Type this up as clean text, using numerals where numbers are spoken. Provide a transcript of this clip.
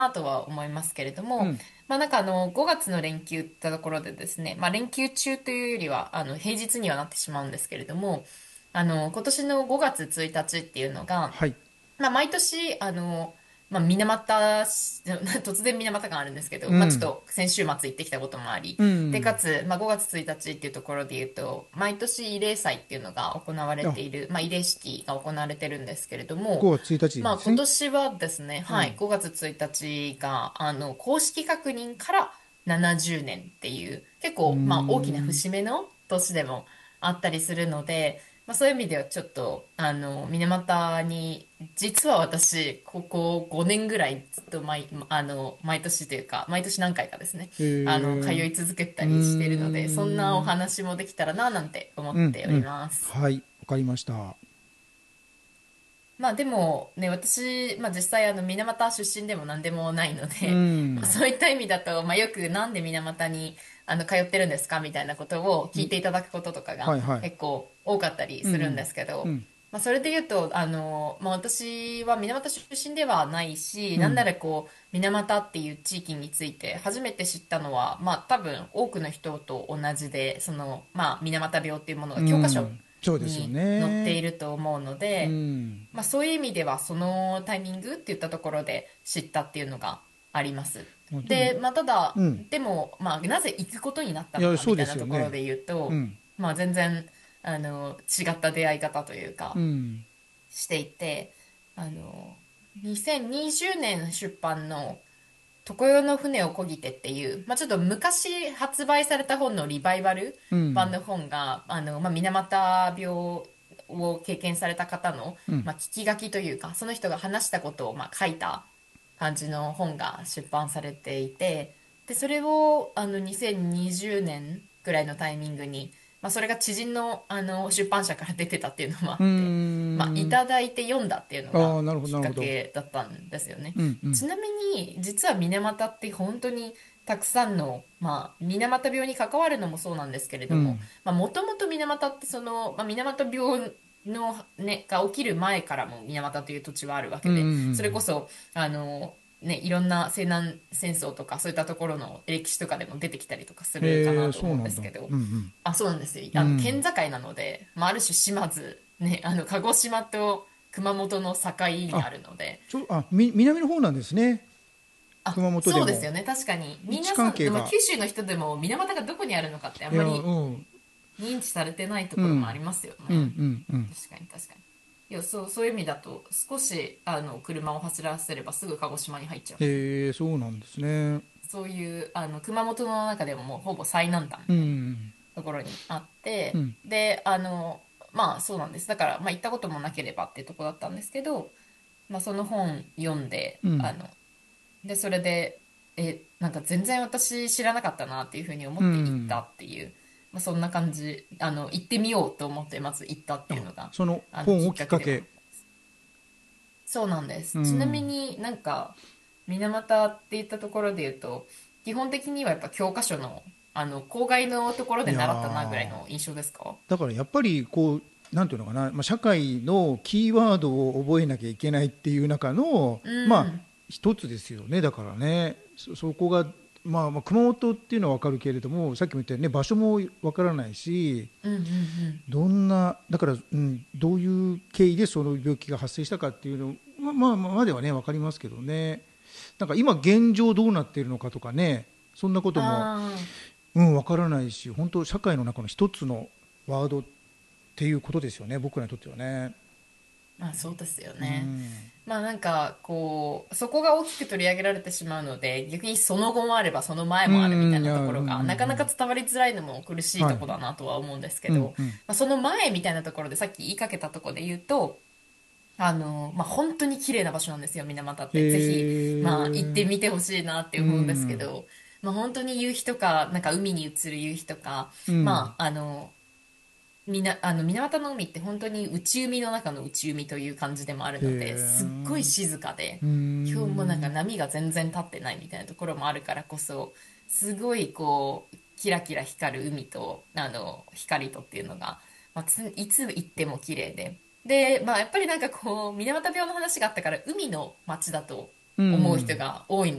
とは思いますけれども、 うん。 まあなんか5月の連休ってところでですね、まあ連休中というよりは、平日にはなってしまうんですけれども、今年の5月1日っていうのが、 はい。 まあ、毎年、まあ、水俣し、突然水俣があるんですけど、まあ、ちょっうん。 と先週末行ってきたこともあり、 うで、かん。 つ、まあ、5月1日っていうところで言うと、毎年慰霊祭っていうのが行われあ、 ている、まあ、慰霊式が行われてるんですけれども、 5月1日まあ、 ですね。 今年はですね、はい、 うん。 5月1日が、公式確認から70年っていう、結うー構、まあ、大きなん。 節目の年でもあったりするので、まあ、そういう意味ではちょっと、水俣に、実は私、ここ5年ぐらいずっと毎年というか、毎年何回かですね、 え通ー、 い続けうーたりしているので、そんなおん。 話もできたらな、なんて思うん、 っておりうん。 ます。 はい。わかりました。 まあでもね、私、まあ実際水俣出身でも何でもないのうで、まあ、 ん。 そういった意味だと、まあよくなんで水俣に通ってるんですかみたいなことを聞いていただくこととかがはいはい。 結構多かったりするんでうん。 すけど、 うん。 まあそれで言うと、まあ私は水俣出身ではないし、なんなうん。 らこう、水俣っていう地域について初めて知ったのは、まあ多分多くの人と同じで、まあ水俣病っていうものうが教科書ん。そうですよに載っていね。 ると思うのうで、 ん。 まあ、そういう意味ではそのタイミングって言ったところで知ったっていうのがあります。 まあ、でも、 で、まあ、ただ、 うん。 でも、まあ、なぜ行くことになったいや、 のかみたいそうですよね。 なところで言うと、 うん。 まあ、全然、違った出会い方といううか、 ん。 していて、あの、2020年出版の常世の船を漕ぎてっていう、まあ、ちょっと昔発売された本のリバイバルうん。 版の本が、まあ、水俣病を経験された方の、 うん。 まあ、聞き書きというか、その人が話したことを、まあ、書いた感じの本が出版されていて、で、それを、2020年ぐらいのタイミングに、まあ、それが知人の、出版社から出てたっていうのもあうーって、まあ、いん。 ただいて読んだっていうのああ、 がなるほど、 きっかなるほど。 けだったんですよね。 うん、うん。 ちなみに、実は水俣って本当にたくさんの、まあ、水俣病に関わるのもそうなんですけれども、 うん。 まあ、もともと水俣ってまあ、水俣病の、ね、が起きる前からも水俣という土地はあるわうん、うけで、それこん。 そ、いろんな西南戦争とかそういったところの歴史とかでも出てきたりとかするかへえ、 なと思うんそうなんだ。 ですけど、 うん、 あ、そうなんですよ。 うん。う県ん。 境なので、まあ、ある種島津、ね、鹿児島と熊本の境にあ、 あるので、 南の方なんですね。 あ、 熊本でも。 そうですよね。確かに。 位置皆さん、まあ、 関係が。 九州の人でも水俣がどこにあるのかってあんいや、うまりん。 認知されてないところもありうん。 ますようん、うね。 ん、うん。 確かに確かに。いや、そういう意味だと、少し、車を走らせればすぐ鹿児島に入っちゃうので、 へえ、そうなんですね。 そういう、熊本の中でももうほぼ最南端みうたいなん。 ところにあって、 うん。 で、まあそうなんです。だから、まあ行ったこともなければっていうところだったんですけど、まあその本読んで、 うん。 で、それで、なんか全然私知らなかったなっていうふうに思うって行ったん。 っていう、まあ、そんな感じ、行ってみようと思ってまず行ったっていうあ、 のが、 その本をきっかけではあっきっかけ。 た。そうなんでうす。ちなみん。 になんか、水俣って言ったところで言うと、基本的にはやっぱ教科書の、校外のところいやで習ったなぐらいー、 の印象ですか？ だからやっぱりこう、なんていうのかな、まあ、社会のキーワードを覚えなきゃいけないっていう中の、 うまあ、 ん。 一つですよね、だからね、そこが、熊本っていうのは分かるけれども、さっきも言ったようにね、場所も分からないし、 うんうんうん。 どんな、だから、どういう経緯でその病気が発生したかっていうの、まではね、分かりますけどね、なんか今、現状どうなっているのかとかね、そんなことも、 あ分からないし、本当、社会の中の一つのワードっていうことですよね、僕らにとってはね。 まあそうですようね。 ん、 まあなんかこう、そこが大きく取り上げられてしまうので、逆にその後もあればその前うもあるみたいん、いや、 なところが、なかなかん、 伝わりづらいのも苦しいはい、 ところだなとは思うんですけうん、 ど、 うん、 まあ、その前みたいなところでさっき言いかけたところで言うと、まあ本当に綺麗な場所なんですよ、水俣って。ぜひ、まあ行ってえみてほしいなってう思うんですけん、 ど、まあ本当に夕日とか、なんか海に映る夕日とか、 うん、 まあ水俣の海って本当に内海の中の内海という感じでもあるへので、すっごいえ、 静かで、 う今日もなんかん、 波が全然立ってないみたいなところもあるからこそ、すごいこう、キラキラ光る海と、光とっていうのが、まあ、いつ行っても綺麗で。で、まあやっぱりなんかこう、水俣病の話があったから、海の街だと、 思う人が多いん